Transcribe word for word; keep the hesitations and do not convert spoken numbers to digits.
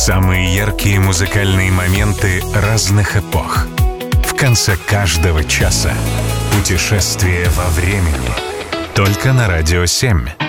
Самые яркие музыкальные моменты разных эпох. В конце каждого часа путешествие во времени. Только на Радио семь.